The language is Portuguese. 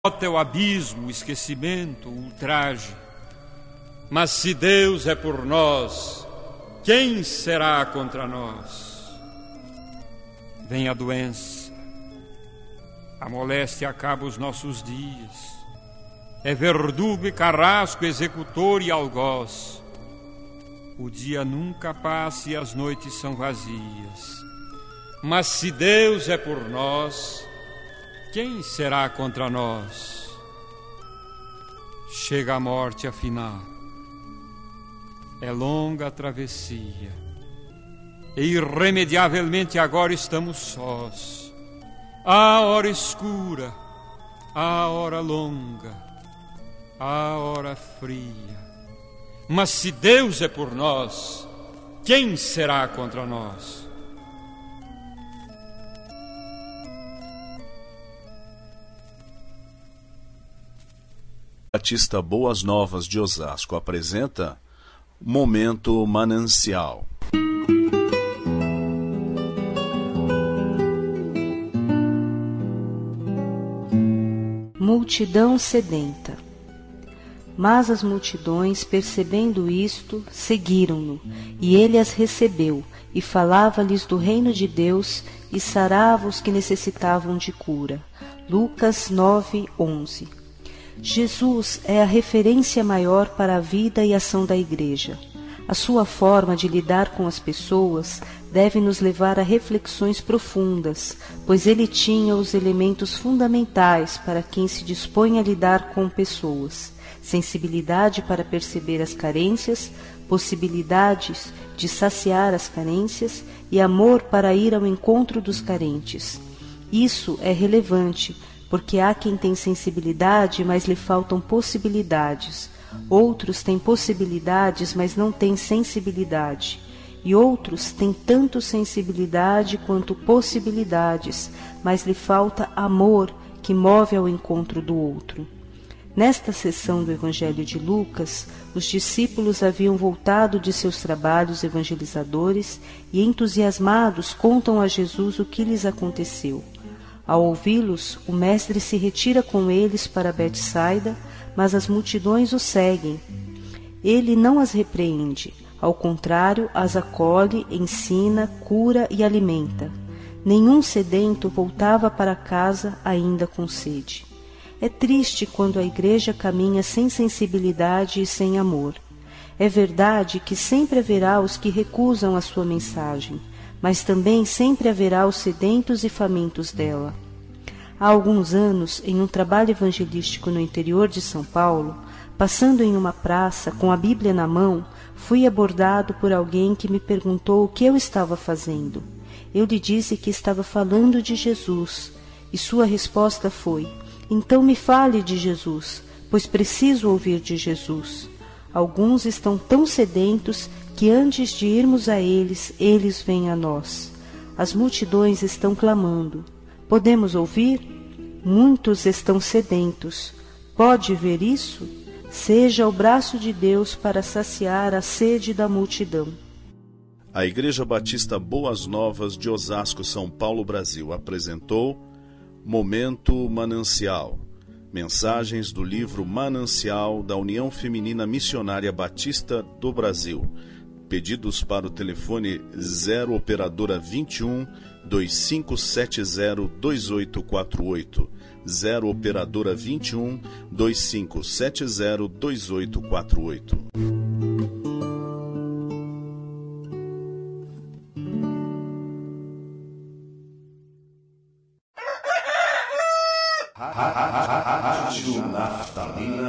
é o abismo, o esquecimento, o ultraje. Mas se Deus é por nós, quem será contra nós? Vem a doença, a moléstia acaba os nossos dias. É verdugo e carrasco, executor e algoz. O dia nunca passa e as noites são vazias. Mas se Deus é por nós, quem será contra nós? Chega a morte afinal. É longa a travessia. E irremediavelmente agora estamos sós. Há hora escura, há hora longa, há hora fria. Mas se Deus é por nós, quem será contra nós? Batista Boas Novas de Osasco apresenta Momento Manancial. Multidão sedenta. Mas as multidões, percebendo isto, seguiram-no, e ele as recebeu, e falava-lhes do reino de Deus, e sarava os que necessitavam de cura. Lucas 9:11. Jesus é a referência maior para a vida e ação da Igreja. A sua forma de lidar com as pessoas deve nos levar a reflexões profundas, pois ele tinha os elementos fundamentais para quem se dispõe a lidar com pessoas: sensibilidade para perceber as carências, possibilidades de saciar as carências e amor para ir ao encontro dos carentes. Isso é relevante, porque há quem tem sensibilidade, mas lhe faltam possibilidades. Outros têm possibilidades, mas não têm sensibilidade. E outros têm tanto sensibilidade quanto possibilidades, mas lhe falta amor que move ao encontro do outro. Nesta sessão do Evangelho de Lucas, os discípulos haviam voltado de seus trabalhos evangelizadores e, entusiasmados, contam a Jesus o que lhes aconteceu. Ao ouvi-los, o mestre se retira com eles para Betsaida, mas as multidões o seguem. Ele não as repreende, ao contrário, as acolhe, ensina, cura e alimenta. Nenhum sedento voltava para casa ainda com sede. É triste quando a Igreja caminha sem sensibilidade e sem amor. É verdade que sempre haverá os que recusam a sua mensagem, mas também sempre haverá os sedentos e famintos dela. Há alguns anos, em um trabalho evangelístico no interior de São Paulo, passando em uma praça com a Bíblia na mão, fui abordado por alguém que me perguntou o que eu estava fazendo. Eu lhe disse que estava falando de Jesus, e sua resposta foi: então me fale de Jesus, pois preciso ouvir de Jesus. Alguns estão tão sedentos que antes de irmos a eles, eles vêm a nós. As multidões estão clamando. Podemos ouvir? Muitos estão sedentos. Pode ver isso? Seja o braço de Deus para saciar a sede da multidão. A Igreja Batista Boas Novas de Osasco, São Paulo, Brasil, apresentou Momento Manancial. Mensagens do livro Manancial da União Feminina Missionária Batista do Brasil. Pedidos para o telefone 0 operadora 21 2570 2848. 0 operadora 21 2570 2848. Rádio Naftalina